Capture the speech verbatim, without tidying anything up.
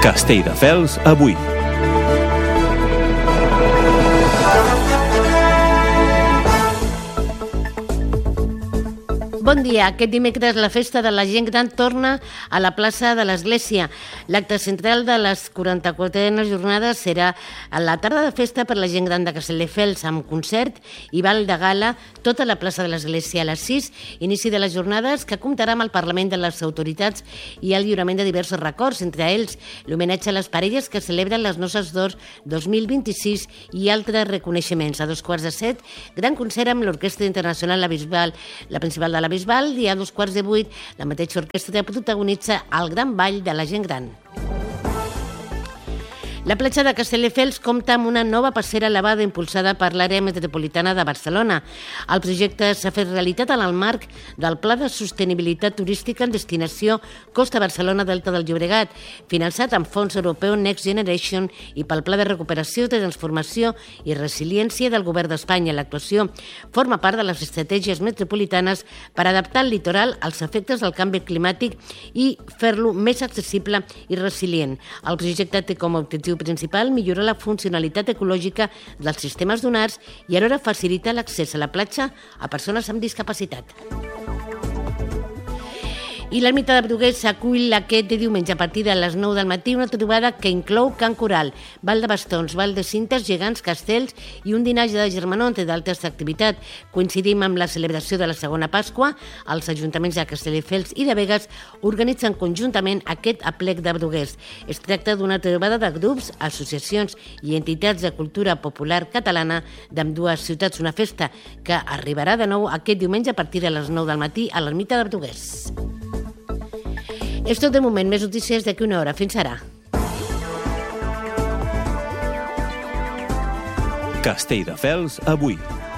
Castelldefels avui. Bon dia. Aquest dimecres la festa de la gent gran torna a la plaça de l'Església. L'acte central de les quaranta-quatrenes jornades serà a la tarda de festa per la gent gran de Castelldefels, amb concert i ball de gala tota la plaça de l'Església. A les sis, inici de les jornades que comptarà amb el Parlament de les autoritats i el lliurament de diversos records, entre ells l'homenatge a les parelles que celebren les Noces d'Or dos mil vint-i-sis i altres reconeixements. A dos quarts de set, gran concert amb l'Orquestra Internacional La Bisbal, la principal de la Bisbal, i a dos quarts de vuit la mateixa orquestra protagonitza el gran ball de la gent gran. La platja de Castelldefels compta amb una nova passera elevada impulsada per l'àrea metropolitana de Barcelona. El projecte s'ha fet realitat en el marc del Pla de Sostenibilitat Turística en Destinació Costa Barcelona-Delta del Llobregat, finançat amb fons europeu Next Generation i pel Pla de Recuperació, Transformació i Resiliència del Govern d'Espanya. L'actuació forma part de les estratègies metropolitanes per adaptar el litoral als efectes del canvi climàtic i fer-lo més accessible i resilient. El projecte té com a objectiu principal millorar la funcionalitat ecològica dels sistemes dunars i alhora facilitar l'accés a la platja a persones amb discapacitat. I l'ermita de Brugués s'acull aquest diumenge a partir de les nou del matí una trobada que inclou cant coral, ball de bastons, ball de cintes, gegants, castells i un dinatge de germanor, entre d'altres activitats. Coincidim amb la celebració de la segona Pasqua. Els ajuntaments de Castelldefels i de Begues organitzen conjuntament aquest aplec de Brugués. Es tracta d'una trobada de grups, associacions i entitats de cultura popular catalana d'ambdues ciutats, una festa que arribarà de nou aquest diumenge a partir de les nou del matí a l'ermita de Brugués. És tot de moment, més notícies d'aquí una hora. Fins ara. Castelldefels avui.